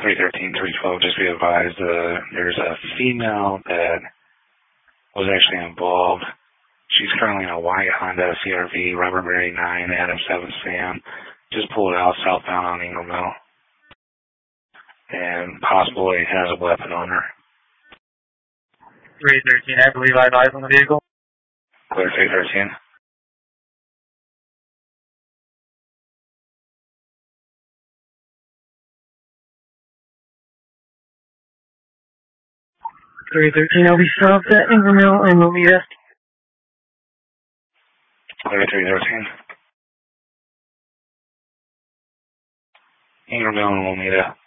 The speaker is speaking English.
313-312, just be advised, there's a female that was actually involved. She's currently in a white Honda CRV, Rubberberry 9, Adam 7 Sam. Just pulled out southbound on Ingram Mill. And possibly has a weapon on her. 313, I believe I have eyes on the vehicle. Clear 313. I'll be stopped at Ingram Mill and Lomita. Clear 313. Ingram Mill and Lomita.